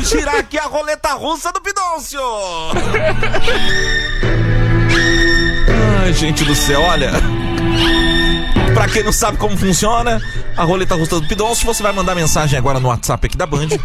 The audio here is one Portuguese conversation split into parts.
girar aqui a roleta russa do Pidoncio. Ai, gente do céu, olha. Pra quem não sabe como funciona a roleta russa do Pidoncio, você vai mandar mensagem agora no WhatsApp aqui da Band,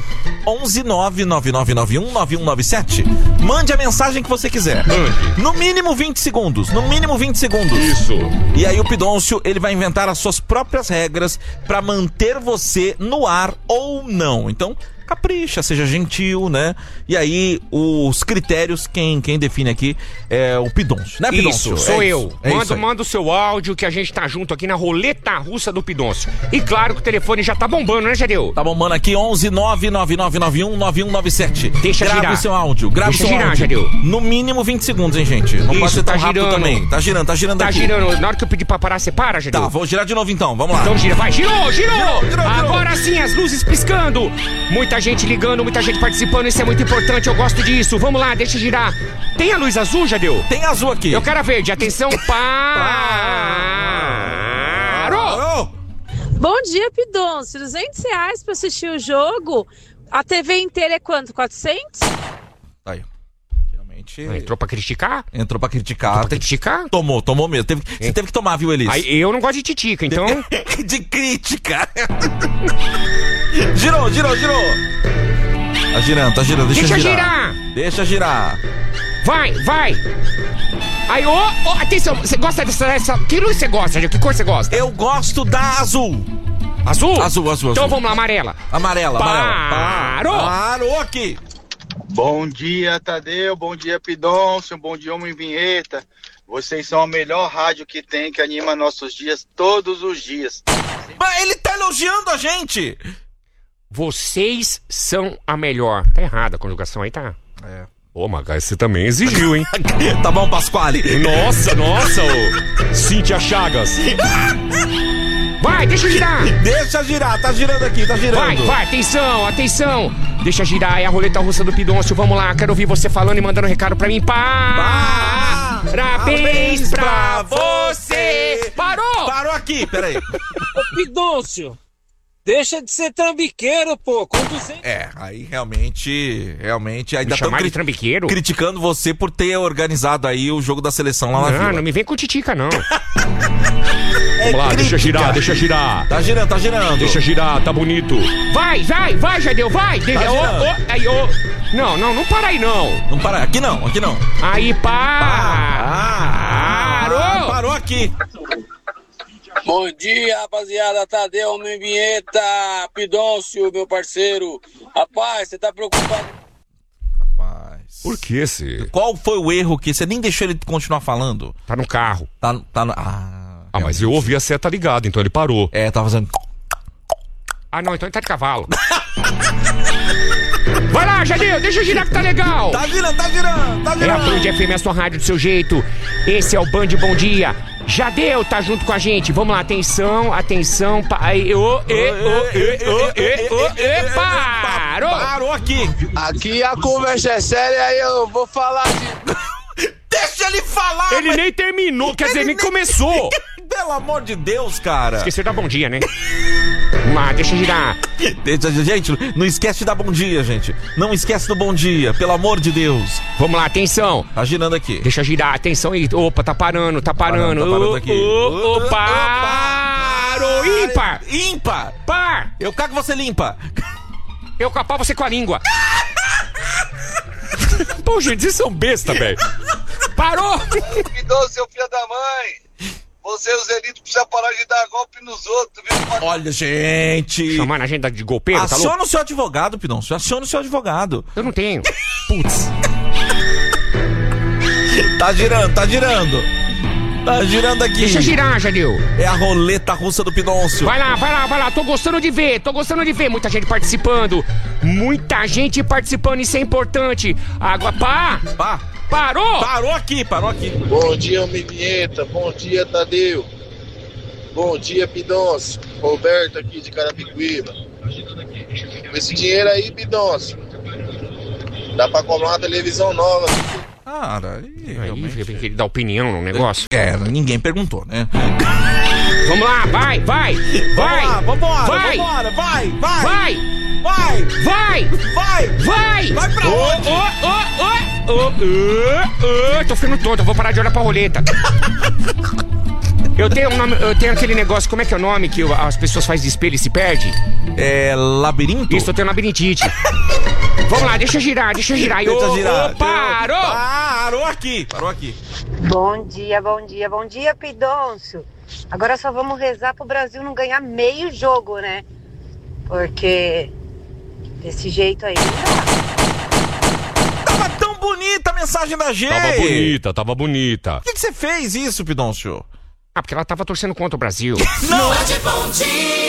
11999919197. Mande a mensagem que você quiser. No mínimo 20 segundos. No mínimo 20 segundos. Isso. E aí o Pidoncio, ele vai inventar as suas próprias regras pra manter você no ar ou não. Então, capricha, seja gentil, né? E aí, os critérios, quem define aqui é o Pidoncio, né, Pidoncio? Isso, sou eu. Isso Manda o seu áudio que a gente tá junto aqui na roleta russa do Pidoncio. E claro que o telefone já tá bombando, né, Jadeu? Tá bombando aqui, 11999919197. Deixa grave girar. O seu áudio, grave Deixa o seu girar, áudio. Jadeu. No mínimo 20 segundos, hein, gente? Não pode ser tão rápido girando. também. Tá girando Tá aqui. girando. Na hora que eu pedir pra parar, você para, Jadeu? Tá, vou girar de novo então, vamos lá. Então gira, vai, girou! Girou. Agora sim, as luzes piscando. Muita gente ligando, muita gente participando, isso é muito importante, eu gosto disso. Vamos lá, deixa girar. Tem a luz azul, Jadeu? Tem azul aqui. Eu quero a verde, atenção, parou! Bom dia, Pidoncio. R$200 pra assistir o jogo. A TV inteira é quanto? 400? Aí. Realmente. Entrou pra criticar? Entrou pra criticar. Criticar? Tomou mesmo. Você teve que tomar, viu, Elis? Aí, eu não gosto de titica, então... De crítica. Girou. Tá girando, deixa girar. Deixa girar. Vai. Aí, atenção, você gosta dessa... Que luz você gosta, Jadeu? Que cor você gosta? Eu gosto da azul. Azul? Azul. Então vamos lá, amarela. Amarela. Parou aqui. Bom dia, Tadeu. Bom dia, Pidoncio. Bom dia, Homem Vinheta. Vocês são a melhor rádio que tem, que anima nossos dias todos os dias. Mas ele tá elogiando a gente. Vocês são a melhor. Tá errada a conjugação aí, tá? É. Ô, Magai, você também exigiu, hein? Tá bom, Pasquale. Nossa, ô. Cíntia Chagas. Vai, deixa girar. Deixa girar, tá girando aqui, tá girando. Vai, atenção. Deixa girar, é a roleta russa do Pidoncio. Vamos lá, quero ouvir você falando e mandando recado pra mim. Parabéns pra você. Parou aqui, peraí. Ô, Pidoncio, deixa de ser trambiqueiro, pô. Com 200... Aí realmente ainda estão chamar de trambiqueiro? criticando você por ter organizado aí o jogo da seleção lá na Vila. Não me vem com titica, não. Vamos lá, deixa girar. Tá girando. Deixa girar, tá bonito. Vai, Jadeu, vai. Não para aí, não. Não para, aqui não. Aí, parou. Parou aqui. Bom dia, rapaziada. Tadeu, Homem Vinheta, Pidoncio, meu parceiro. Rapaz, você tá preocupado? Por que esse? Qual foi o erro que você nem deixou ele continuar falando? Tá no carro. Mas eu ouvi a seta ligada, então ele parou. Tava fazendo... Não, então ele tá de cavalo. Vai lá, Jadeu, deixa girar que tá legal. Tá girando. É a Band FM, a sua rádio do seu jeito. Esse é o Band Bom Dia. Jadeu tá junto com a gente. Vamos lá, atenção. Parou aqui. Aqui a conversa é séria, aí eu vou falar de... Deixa ele falar. Ele nem terminou, quer dizer, nem começou. Pelo amor de Deus, cara. Esqueceu da bom dia, né? Vamos lá, deixa girar. Gente, não esquece de dar bom dia, gente. Não esquece do bom dia, pelo amor de Deus. Vamos lá, atenção. Tá girando aqui. Deixa girar, atenção aí. Opa, tá parando. Tá parando aqui. Parou. Ímpar. Par. Eu cago, você limpa. Eu capar você com a língua. Pô, gente, vocês são besta, velho. Parou. Pidoncio, seu filho da mãe. Você, os elites, precisa parar de dar golpe nos outros, viu? Olha, gente. Chamando a gente de golpeiro, tá louco? Aciona o seu advogado, Pidoncio. Aciona o seu advogado. Eu não tenho. Putz. Tá girando. Tá girando aqui. Deixa girar, Jadeu. É a roleta russa do Pidoncio. Vai lá. Tô gostando de ver. Muita gente participando. Isso é importante. Água, Parou! Parou aqui. Bom dia, Homem Vinheta. Bom dia, Tadeu. Bom dia, Pidoncio. Roberto aqui de Carapicuíba. Com esse dinheiro aí, Pidoncio, dá pra comprar uma televisão nova. Cara, realmente tem que dar opinião no negócio. Ninguém perguntou, né? Vamos lá, vai! Vambora, vai! Vai! Vai! Vai! Vai! Vai pra onde? Tô ficando tonto, eu vou parar de olhar pra roleta. Eu tenho aquele negócio, como é que é o nome que as pessoas fazem de espelho e se perde? É labirinto? Isso, eu tenho labirintite. Vamos lá, deixa eu girar. Deixa girar. Parou! Parou aqui. Bom dia, Pidoncio. Agora só vamos rezar pro Brasil não ganhar meio jogo, né? Porque desse jeito aí Tava tão bonita a mensagem da G. Tava bonita. Por que você fez isso, Pidoncio? Ah, porque ela tava torcendo contra o Brasil. Não! Bom dia.